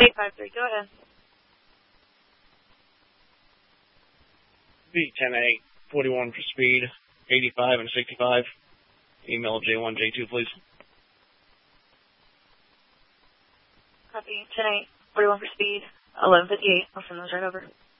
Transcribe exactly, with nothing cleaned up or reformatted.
eight five three, go ahead. B ten A, forty-one for speed, eighty-five and sixty-five. Email J one, J two, please. Copy, ten eight, forty-one for speed, eleven fifty-eight. I'll send those right over.